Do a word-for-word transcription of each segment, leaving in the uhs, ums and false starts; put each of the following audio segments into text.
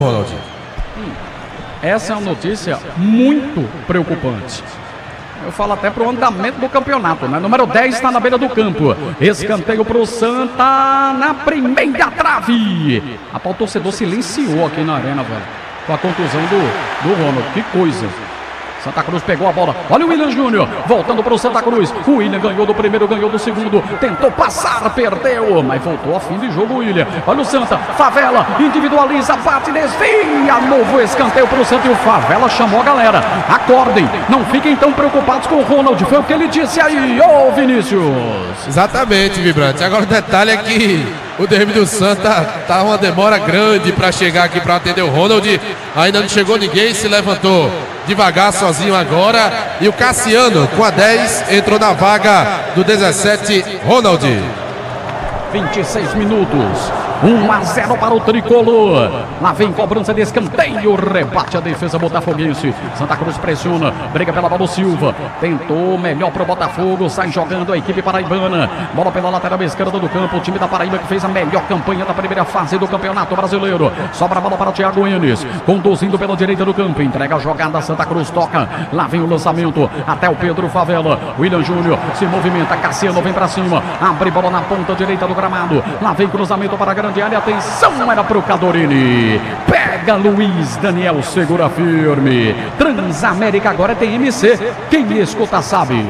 Ronald. Hum, essa é uma notícia muito preocupante. Eu falo até pro andamento do campeonato, né? Número dez está na beira do campo. Escanteio pro Santa na primeira trave. Rapaz, o torcedor silenciou aqui na arena, velho, com a contusão do, do Ronald. Que coisa. Santa Cruz pegou a bola. Olha o William Júnior voltando para o Santa Cruz. O William ganhou do primeiro, ganhou do segundo. Tentou passar, perdeu, mas voltou a fim de jogo o William. Olha o Santa, Favela, individualiza, bate, desvia. Novo escanteio para o Santa e o Favela chamou a galera. Acordem, não fiquem tão preocupados com o Ronald. Foi o que ele disse aí, ô Vinícius. Exatamente, Vibrante. Agora o detalhe é que o derby do Santa tá uma demora grande para chegar aqui para atender o Ronald. Ainda não chegou ninguém, se levantou devagar, sozinho agora. E o Cassiano, com a dez, entrou na vaga do dezessete, Ronald. vinte e seis minutos. um a zero para o Tricolor. Lá vem cobrança de escanteio. Rebate a defesa botafoguense. Santa Cruz pressiona. Briga pela bola do Silva. Tentou melhor para o Botafogo. Sai jogando a equipe paraibana. Bola pela lateral esquerda do campo. O time da Paraíba que fez a melhor campanha da primeira fase do Campeonato Brasileiro. Sobra a bola para o Thiago Enes. Conduzindo pela direita do campo. Entrega a jogada. Santa Cruz toca. Lá vem o lançamento. Até o Pedro Favela. William Júnior se movimenta. Cassiano vem para cima. Abre bola na ponta direita do gramado. Lá vem cruzamento para a grande área, atenção, era pro Cadorini. Pega Luiz Daniel, segura firme. Transamérica agora tem M C. Quem escuta sabe.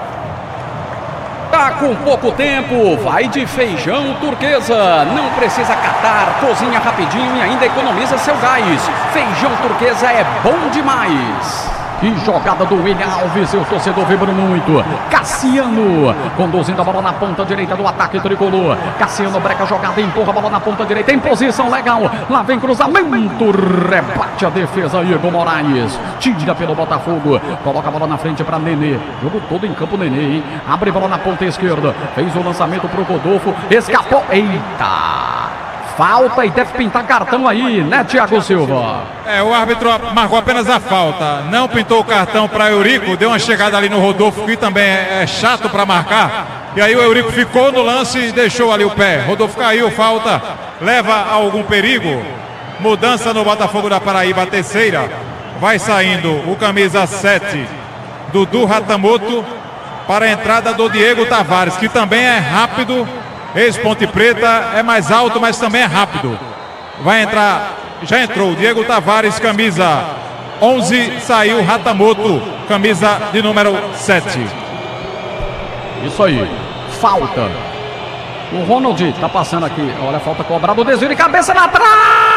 Tá com pouco tempo, vai de feijão turquesa. Não precisa catar, cozinha rapidinho e ainda economiza seu gás. Feijão turquesa é bom demais. Que jogada do William Alves, o torcedor vibra muito. Cassiano conduzindo a bola na ponta direita do ataque tricolor. Cassiano breca a jogada, empurra a bola na ponta direita, em posição legal. Lá vem cruzamento, rebate a defesa, Igor Moraes. Tira pelo Botafogo, coloca a bola na frente para Nenê. Jogo todo em campo, Nenê, hein? Abre a bola na ponta esquerda, fez o lançamento pro Rodolfo, escapou. Eita! Falta e deve pintar cartão aí, né, Thiago Silva? É, o árbitro marcou apenas a falta. Não pintou o cartão para Eurico, deu uma chegada ali no Rodolfo, que também é chato para marcar. E aí o Eurico ficou no lance e deixou ali o pé. Rodolfo caiu, falta, leva a algum perigo. Mudança no Botafogo da Paraíba, a terceira. Vai saindo o camisa sete, Dudu Ratamoto, para a entrada do Diego Tavares, que também é rápido. Ex-Ponte Preta, é mais alto, mas também é rápido. Vai entrar, já entrou, Diego Tavares, camisa onze, saiu Ratamoto, camisa de número sete. Isso aí, falta. O Ronald tá passando aqui, olha a falta cobrada, o desvio de cabeça na trave!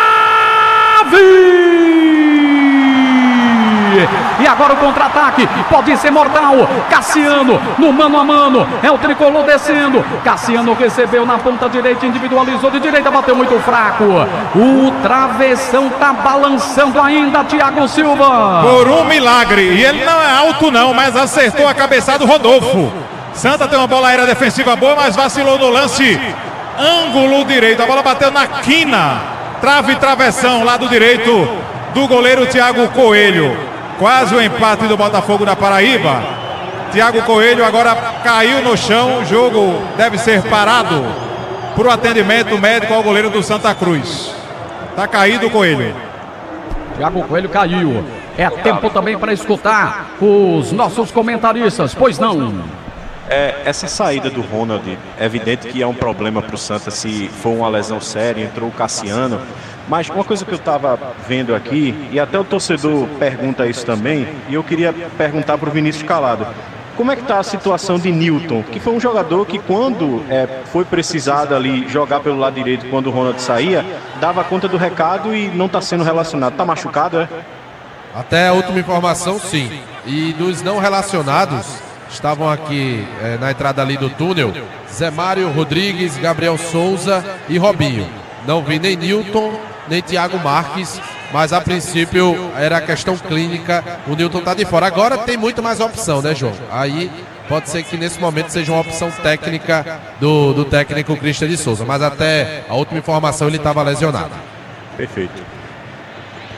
E agora o contra-ataque, pode ser mortal. Cassiano, no mano a mano, é o tricolor descendo. Cassiano recebeu na ponta direita, individualizou de direita, bateu muito fraco. O travessão tá balançando ainda, Thiago Silva. Por um milagre, e ele não é alto não, mas acertou a cabeçada do Rodolfo. Santa tem uma bola aérea defensiva boa, mas vacilou no lance. Ângulo direito, a bola bateu na quina. Trave e travessão, lado direito do goleiro Thiago Coelho. Quase o empate do Botafogo da Paraíba. Thiago Coelho agora caiu no chão. O jogo deve ser parado por um atendimento médico ao goleiro do Santa Cruz. Tá caído o Coelho. Thiago Coelho caiu. É tempo também para escutar os nossos comentaristas, pois não? É, essa saída do Ronald, é evidente que é um problema para o Santa se for uma lesão séria. Entrou o Cassiano. Mas uma coisa que eu estava vendo aqui, e até o torcedor pergunta isso também, e eu queria perguntar para o Vinícius Calado, como é que está a situação de Newton, que foi um jogador que quando é, foi precisado ali jogar pelo lado direito, quando o Ronald saía, dava conta do recado e não está sendo relacionado. Está machucado, é? Até a última informação, sim. E dos não relacionados, estavam aqui é, na entrada ali do túnel, Zé Mário Rodrigues, Gabriel Souza e Robinho. Não vi nem Newton, nem Thiago Marques, mas a princípio era a questão clínica, o Newton está de fora. Agora tem muito mais opção, né, João? Aí pode ser que nesse momento seja uma opção técnica do, do técnico Christian de Souza, mas até a última informação ele estava lesionado. Perfeito.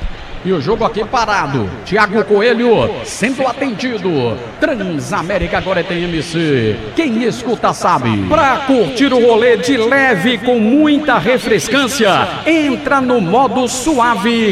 E o jogo aqui parado. Thiago Coelho sendo atendido. Transamérica agora é T M C. Quem escuta sabe. Pra curtir o rolê de leve com muita refrescância, entra no modo suave